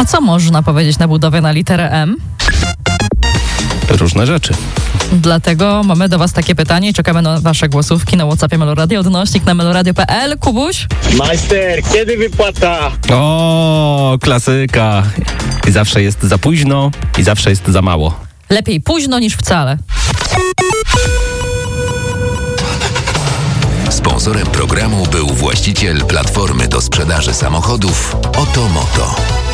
A co można powiedzieć na budowie na literę M? Różne rzeczy. Dlatego mamy do was takie pytanie i czekamy na wasze głosówki na WhatsAppie Meloradio, odnośnik na meloradio.pl. Kubuś? Majster, kiedy wypłata? O, klasyka. I zawsze jest za późno i zawsze jest za mało. Lepiej późno niż wcale. Sponsorem programu był właściciel platformy do sprzedaży samochodów Otomoto.